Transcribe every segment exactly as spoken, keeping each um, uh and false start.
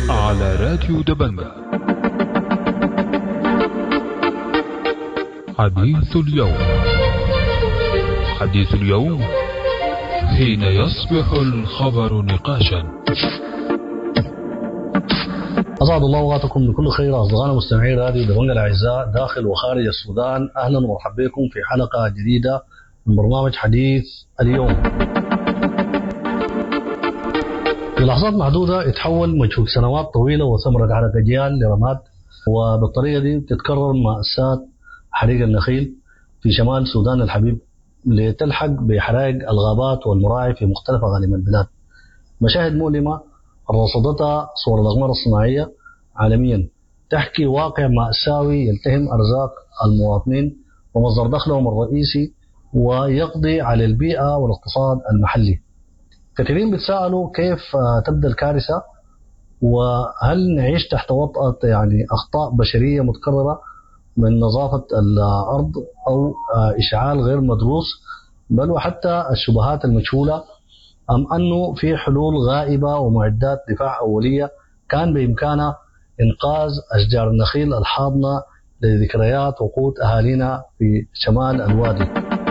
على راديو دبنجة. حديث اليوم. حديث اليوم حين يصبح الخبر نقاشا. أسعد الله أوقاتكم بكل خير أصدقائنا مستمعي راديو دبنجة الأعزاء داخل وخارج السودان. أهلا ومرحبا بكم في حلقة جديدة من برنامج حديث اليوم. في لحظات محدودة يتحول مجهود سنوات طويلة وثمرة حركة أجيال لرماد، وبالطريقة دي تتكرر مأساة حريق النخيل في شمال السودان الحبيب لتلحق بحرائق الغابات والمراعي في مختلف أقاليم البلاد. مشاهد مؤلمة رصدتها صور الأقمار الصناعية عالميا تحكي واقع مأساوي يلتهم أرزاق المواطنين ومصدر دخلهم الرئيسي ويقضي على البيئة والاقتصاد المحلي. كثيرين بيتساءلوا كيف تبدأ الكارثة، وهل نعيش تحت وطأة يعني أخطاء بشرية متكررة من نظافة الأرض أو إشعال غير مدروس، بل وحتى الشبهات المجهولة، أم أنه في حلول غائبة ومعدات دفاع أولية كان بإمكانها إنقاذ أشجار النخيل الحاضنة لذكريات وقود أهالينا في شمال الوادي.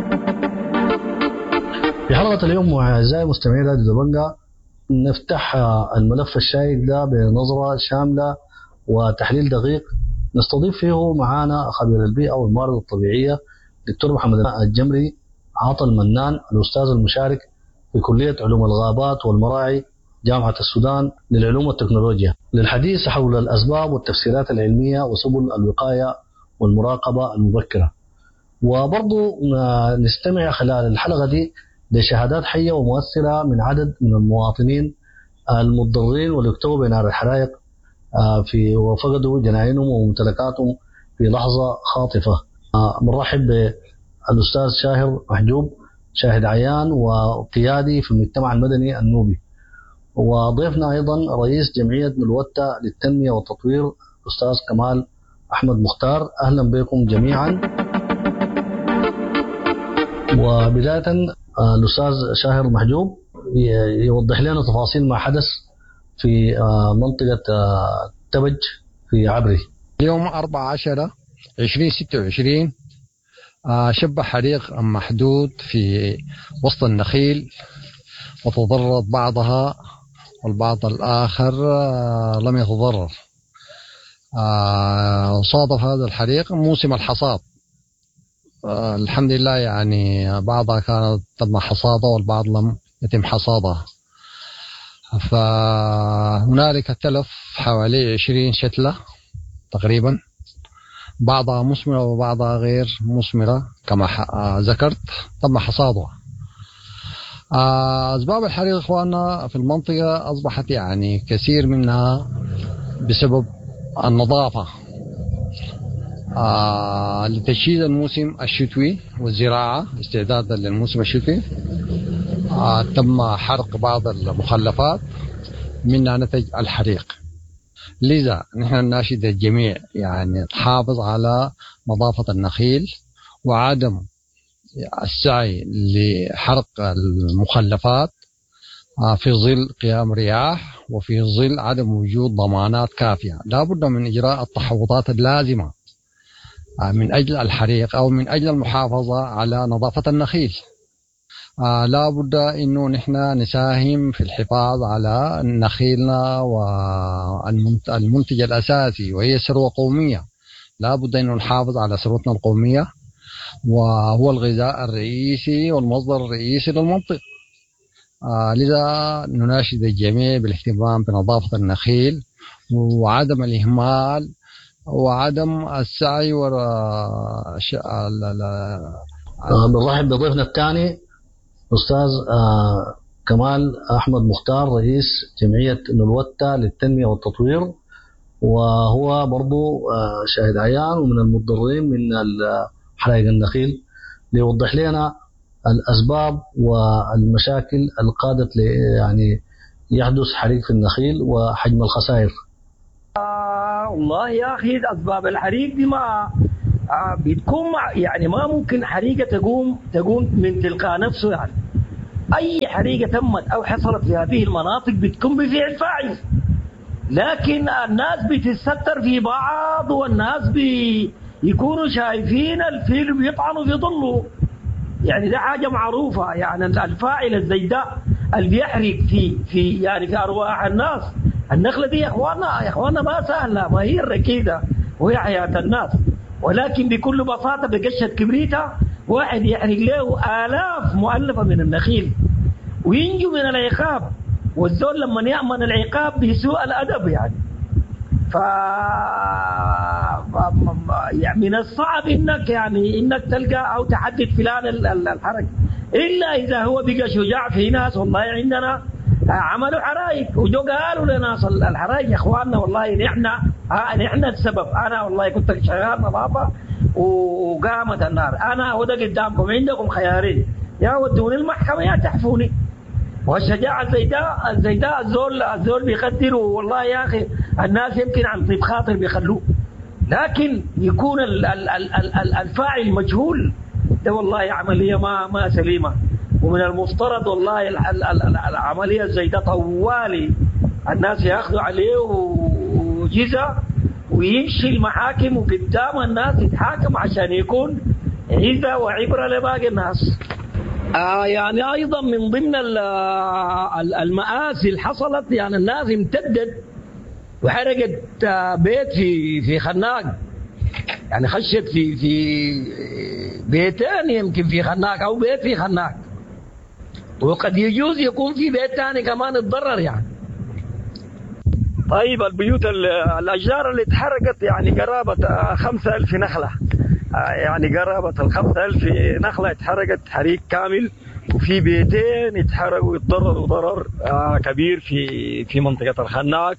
في حلقة اليوم أعزائي مستمعي راديو دبنجة نفتح الملف الشائك ده بنظرة شاملة وتحليل دقيق، نستضيف فيه معانا خبير البيئة والموارد الطبيعية دكتور محمد الجمري عاطل المنان، الأستاذ المشارك في كلية علوم الغابات والمراعي جامعة السودان للعلوم والتكنولوجيا، للحديث حول الأسباب والتفسيرات العلمية وسبل الوقاية والمراقبة المبكرة. وبرضو نستمع خلال الحلقة دي لشهادات حية ومؤثرة من عدد من المواطنين المتضررين واللي اكتووا بنار الحرائق في وفقدوا جناينهم وممتلكاتهم في لحظة خاطفة. بنرحب بالأستاذ شاهر محجوب، شاهد عيان وقيادي في المجتمع المدني النوبي، وضيفنا أيضا رئيس جمعية نلوتة للتنمية والتطوير الأستاذ كمال أحمد مختار. أهلا بكم جميعا. وبداية الأستاذ شاهر محجوب يوضح لنا تفاصيل ما حدث في منطقة تبج في عبري. اليوم أربعة عشرة عشرين ستة وعشرين شب حريق محدود في وسط النخيل، وتضررت بعضها والبعض الآخر لم يتضرر. صادف هذا الحريق موسم الحصاد، الحمد لله، يعني بعضها كانت تم حصادها والبعض لم يتم حصادها. فهنالك تلف حوالي عشرين شتلة تقريبا، بعضها مثمرة وبعضها غير مثمرة كما ذكرت تم حصادها. أسباب الحريق إخواننا في المنطقة أصبحت يعني كثير منها بسبب النظافة آه لتجهيز الموسم الشتوي والزراعة استعدادا للموسم الشتوي. آه تم حرق بعض المخلفات منها نتج الحريق. لذا نحن نناشد الجميع يعني تحافظ على نظافة النخيل وعدم السعي لحرق المخلفات آه في ظل قيام رياح وفي ظل عدم وجود ضمانات كافية. لا بد من إجراء التحوطات اللازمة من أجل الحريق أو من أجل المحافظة على نظافة النخيل. آه لا بد إنه نحن نساهم في الحفاظ على نخيلنا والمنتج الأساسي وهي ثروة قومية. لا بد إنه نحافظ على ثروتنا القومية وهو الغذاء الرئيسي والمصدر الرئيسي للمنطقة. آه لذا نناشد الجميع بالاهتمام بنظافة النخيل وعدم الإهمال وعدم السعي وراء ش... لا لا بنرحب بضيفنا الثاني أستاذ آه كمال أحمد مختار، رئيس جمعية نلوتة للتنمية والتطوير، وهو برضو آه شاهد عيان ومن المتضررين من حرائق النخيل، ليوضح لنا الأسباب والمشاكل القادت يعني يحدث حريق في النخيل وحجم الخسائر. والله يا أخي أسباب الحريق دي ما بتكون يعني ما ممكن حريقة تقوم تقوم من تلقاء نفسه. يعني أي حريقة تمت أو حصلت في هذه المناطق بتكون بفعل فاعل، لكن الناس بتستر في بعض، والناس بيكونوا شايفين الفيل بيطعنوا في ظله. يعني ده حاجة معروفة. يعني الفاعل الزيداء اللي بيحرق في في يعني في أرواح الناس. النخلة دي يا إخوانا يا إخوانا ما سهلة، ما هي الركيدة وهي حياة الناس، ولكن بكل بساطة بقشة كبريتها واحد يحرق له آلاف مؤلفة من النخيل وينجو من العقاب. والزول لما يأمن العقاب بسوء الأدب يعني. ف يعني من الصعب انك يعني انك تلقى او تحدد فلان الحركه، الا اذا هو بقى شجاع. في ناس والله عندنا عملوا حرايق وجو قالوا لناس الحرايق يا اخواننا والله نحن نحن السبب. انا والله كنت شغال نظافه وقامت النار، انا وده قدامكم عندكم خيارين، يا ودوني المحكمه يا تحفوني. والشجاعة الزيداء الزيداء الزول الزول بيقدروا والله يا أخي. الناس يمكن عن طيب خاطر بيخلوه، لكن يكون ال ال ال الفاعل مجهول، ده والله عملية ما ما سليمة. ومن المفترض والله العملية الزيداء طوالي الناس يأخذوا عليه وجزء ويمشي المحاكم وقدام الناس يتحاكم عشان يكون عزة وعبرة لباقي الناس. آه يعني أيضا من ضمن المآسي اللي حصلت، يعني الناس امتدت وحرقت بيت في في خناق. يعني خشت في في بيتين يمكن في خناق أو بيت في خناق، وقد يجوز يكون في بيت ثاني كمان اتضرر يعني. طيب البيوت الأشجار اللي اتحرقت يعني قرابة خمسة ألف نخلة، يعني قرابة الخمسة ألف نخلة اتحرقت حريق كامل، وفي بيتين اتحرقوا واتضرروا ضرر آه كبير في في منطقة الخناق.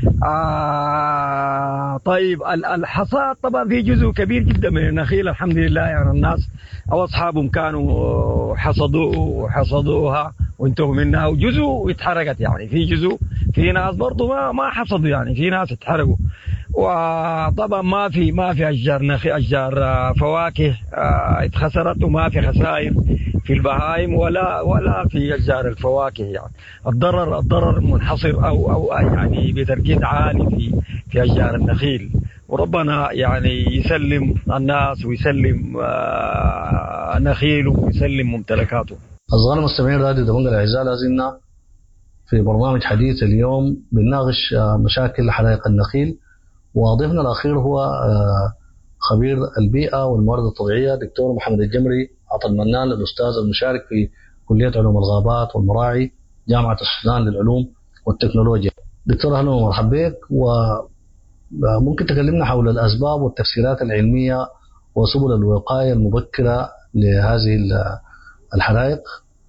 آه طيب الحصاد طبعا في جزء كبير جدا من النخيل الحمد لله، يعني الناس أو أصحابهم كانوا حصدوا حصدوها وانتهوا منها، وجزء اتحرقت. يعني في جزء في ناس برضو ما ما حصدوا، يعني في ناس اتحرقوا. وطبعا ما في ما في اشجار نخيل اشجار فواكه اتخسرت، وما في خسائر في البهائم ولا ولا في اشجار الفواكه. يعني الضرر الضرر منحصر او او يعني بتركيز عالي في في اشجار النخيل. وربنا يعني يسلم الناس ويسلم نخيله ويسلم ممتلكاته. أصدقائنا المستمعين راديو دبنجة الأعزاء، لازلنا في برنامج حديث اليوم بنناقش مشاكل حدائق النخيل، وضيفنا الأخير هو خبير البيئة والموارد الطبيعية دكتور محمد الجمري عطا المنان، الأستاذ المشارك في كلية علوم الغابات والمراعي جامعة السودان للعلوم والتكنولوجيا. دكتور أهلا ومرحبا بك، وممكن تكلمنا حول الأسباب والتفسيرات العلمية وسبل الوقاية المبكرة لهذه الحرائق،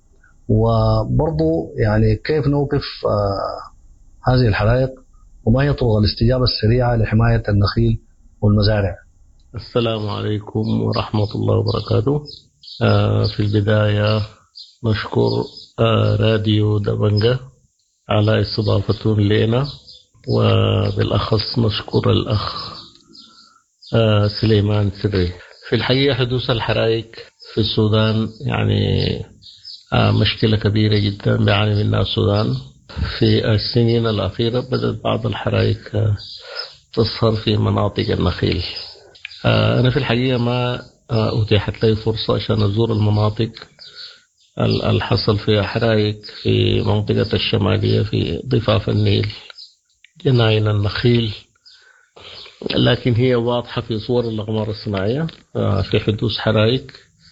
وبرضو يعني كيف نوقف هذه الحرائق، وما هي طرق الاستجابة السريعة لحماية النخيل والمزارع. السلام عليكم ورحمة الله وبركاته. آه في البداية نشكر آه راديو دبنجة على استضافتهم لنا، وبالأخص نشكر الأخ آه سليمان سري. في الحقيقة حدوث الحرائق في السودان يعني آه مشكلة كبيرة جدا بيعاني منها السودان. في السنين الأخيرة بدأت بعض الحرائق تظهر في مناطق النخيل. أنا في الحقيقة ما أتيحت لي فرصة عشان أزور المناطق الحصل فيها حرائق في منطقة الشمالية في ضفاف النيل جناين النخيل، لكن هي واضحة في صور الأقمار الصناعية في حدوث حرائق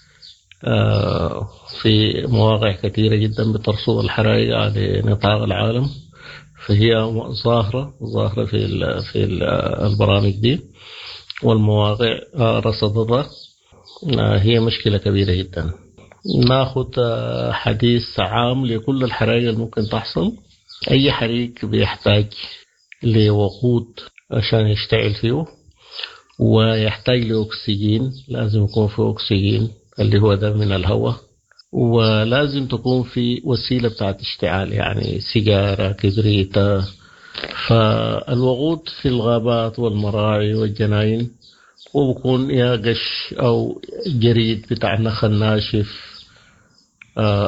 في مواقع كثيرة جدا بترصد الحرائق على نطاق العالم. فهي ظاهرة ظاهرة في في البرامج دي والمواقع رصدتها. هي مشكلة كبيرة جدا. ناخذ حديث عام لكل الحرائق الممكن تحصل. أي حريق بيحتاج لوقود عشان يشتعل فيه، ويحتاج لأكسجين، لازم يكون في أكسجين اللي هو ده من الهواء، ولازم تكون في وسيلة بتاعت اشتعال يعني سيجارة كبريتة. فالوقود في الغابات والمراعي والجناين وبكون يا قش أو جريد بتاع نخل ناشف.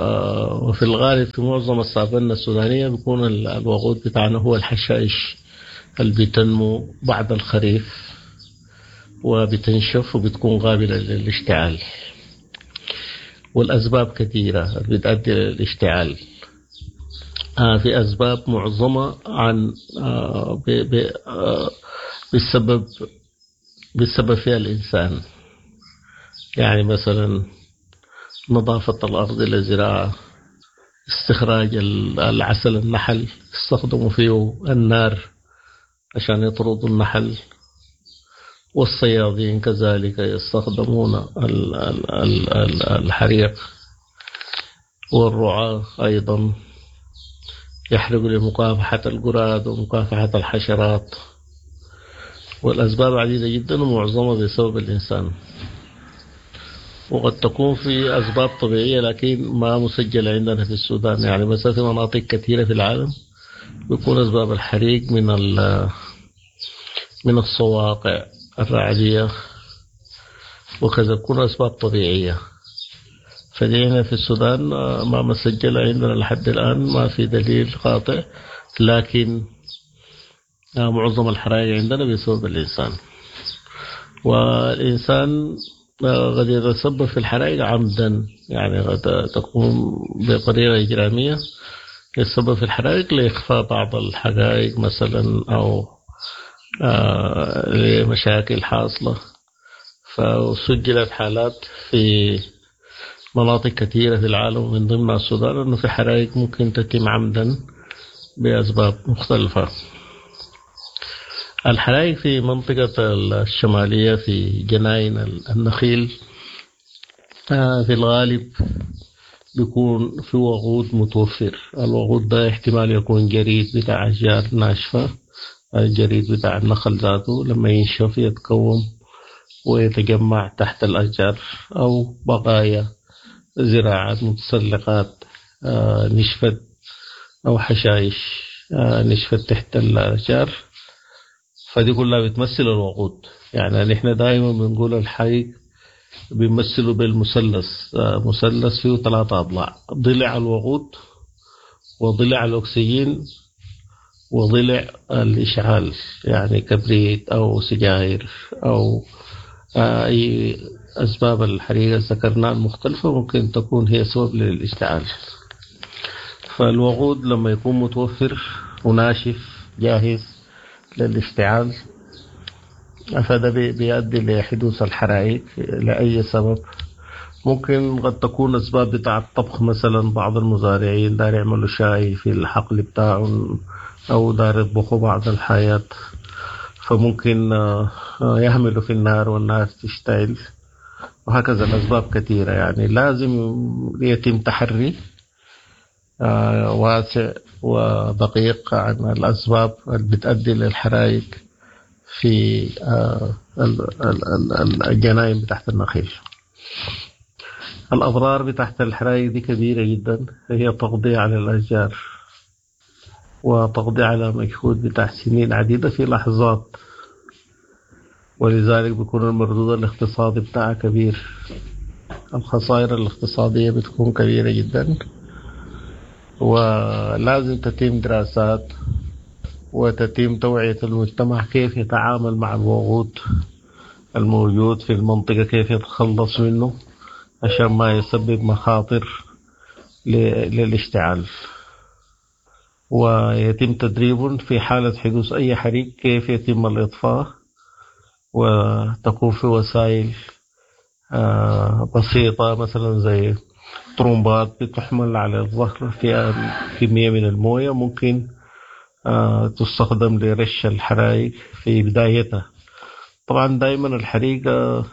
آه وفي الغالب في معظم الصابنة السودانية بيكون الوقود بتاعنا هو الحشائش اللي بتنمو بعد الخريف وبتنشف وبتكون قابلة للاشتعال. والأسباب كثيرة بتؤدي للاشتعال. آه في أسباب معظمة عن آه آه بالسبب بالسبب فيها الإنسان، يعني مثلا نظافة الأرض للزراعة، استخراج العسل النحل، استخدموا فيه النار عشان يطردوا النحل، والصيادين كذلك يستخدمون الحريق، والرعاة أيضا يحرقوا لمكافحة الجراد ومكافحة الحشرات. والأسباب عديدة جدا ومعظمها بسبب الإنسان. وقد تكون في أسباب طبيعية لكن ما مسجلة عندنا في السودان، يعني مثلا في مناطق كثيرة في العالم بيكون أسباب الحريق من من الصواقع الرعدية وكذا، تكون أسباب طبيعية. فدي هنا في السودان ما مسجلة عندنا لحد الآن، ما في دليل قاطع، لكن معظم الحرائق عندنا بسبب الإنسان. والإنسان قد يتسبب في الحرائق عمدا، يعني قد تكون بطريقة إجرامية يتسبب في الحرائق لإخفاء بعض الحقائق مثلا، أو لمشاكل حاصلة. فسجلت حالات في مناطق كثيرة في العالم من ضمنها السودان أنه في حرائق ممكن تتم عمدا بأسباب مختلفة. الحرائق في منطقة الشمالية في جناين النخيل في الغالب بيكون في وقود متوفر. الوقود ده احتمال يكون جريد بتاع أشجار ناشفة، الجريد بتاع النخل ذاته لما ينشف يتكون ويتجمع تحت الأشجار، أو بقايا زراعات متسلقات نشفت، أو حشائش نشفت تحت الأشجار، فدي كلها بتمثل الوقود. يعني نحن دائما بنقول الحريق بيمثلوا بالمثلث، مثلث فيه ثلاثة أضلاع: ضلع الوقود، وضلع الأكسجين، وضلع الإشعال، يعني كبريت أو سجاير أو أي أسباب الحريق ذكرناها المختلفة ممكن تكون هي سبب للاشتعال. فالوقود لما يكون متوفر وناشف جاهز للاشتعال فده بيؤدي لحدوث الحرائق لأي سبب. ممكن قد تكون أسباب بتاع الطبخ، مثلا بعض المزارعين دار يعملوا شاي في الحقل بتاعهم أو دار يطبخوا بعض الحاجات، فممكن يحملوا في النار والنار تشتعل، وهكذا الأسباب كثيرة. يعني لازم يتم تحري واسع ودقيق عن الأسباب اللي بتؤدي للحرائق في الجناين بتاعت النخيل. الأضرار بتاعت الحرائق دي كبيرة جدا، هي تقضي على الأشجار وتقضي على مجهود بتاع سنين عديدة في لحظات، ولذلك بيكون المردود الاقتصادي بتاعها كبير. الخسائر الاقتصادية بتكون كبيرة جدا، ولازم تتم دراسات وتتم توعية المجتمع كيف يتعامل مع الوقود الموجود في المنطقة، كيف يتخلص منه عشان ما يسبب مخاطر للاشتعال. ويتم تدريب في حالة حدوث أي حريق كيف يتم الإطفاء، وتكون في وسائل بسيطة مثلا زي طرمبات بتحمل على الظهر فيها كمية من الموية ممكن تستخدم لرش الحرائق في بدايتها. طبعا دائما الحريق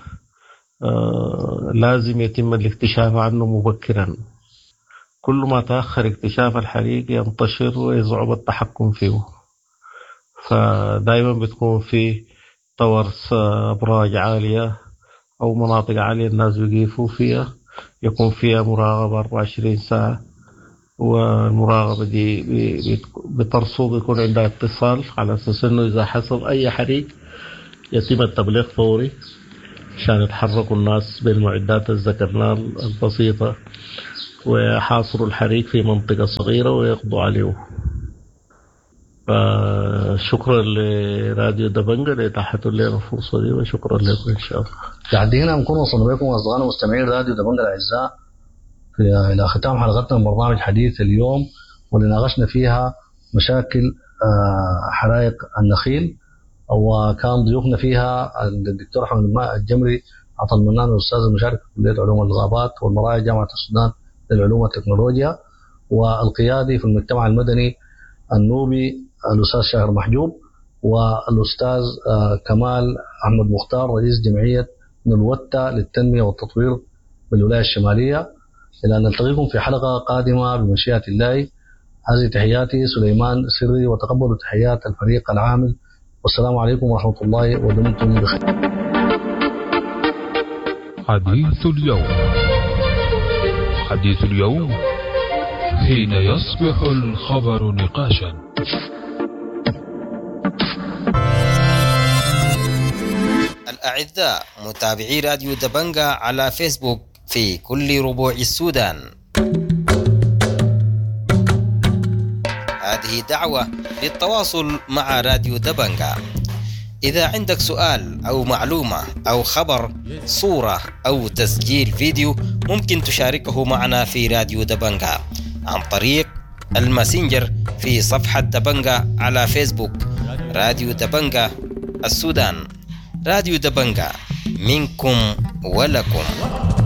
لازم يتم الاكتشاف عنه مبكرا، كل ما تأخر اكتشاف الحريق ينتشر ويصعب التحكم فيه. فدائما بتكون في طورس أبراج عالية أو مناطق عالية الناس بيقفوا فيها، يكون فيها مراقبة أربعة وعشرين ساعة، والمراقبة دي بترصد يكون عندها اتصال على أساس أنه إذا حصل أي حريق يتم التبليغ فوري عشان يتحركوا الناس بالمعدات الذكرناها البسيطة ويحاصروا الحريق في منطقة صغيرة ويقضوا عليه. فشكرا لراديو دبنجة لإتاحته لنا الفرصة دي، وشكرا لكم إن شاء الله. لحد هنا نكون وصلنا بكم أصدقائنا مستمعين راديو دبنجة الأعزاء إلى ختام حلقتنا من برنامج حديث اليوم، واللي ناقشنا فيها مشاكل حرائق النخيل، وكان ضيوفنا فيها الدكتور أحمد الجمري عطا المنان، الأستاذ المشارك في كلية علوم الغابات والمراعي جامعة السودان للعلوم والتكنولوجيا، والقيادي في المجتمع المدني النوبي الأستاذ شاهر محجوب، والأستاذ كمال أحمد مختار رئيس جمعية نلوتة للتنمية والتطوير بالولاية الشمالية. إلى أن نلتقيكم في حلقة قادمة بمشيئة الله. هذه تحياتي سليمان سري، وتقبلوا تحيات الفريق العامل، والسلام عليكم ورحمة الله ودمتم بخير. حديث اليوم. حديث اليوم حين يصبح الخبر نقاشا. الأعزاء متابعي راديو دبنجة على فيسبوك في كل ربوع السودان، هذه دعوة للتواصل مع راديو دبنجة. إذا عندك سؤال أو معلومة أو خبر، صورة أو تسجيل فيديو، ممكن تشاركه معنا في راديو دبنجة عن طريق الماسنجر في صفحة دبنجة على فيسبوك. راديو دبنجة السودان، راديو دبنجة منكم ولكم.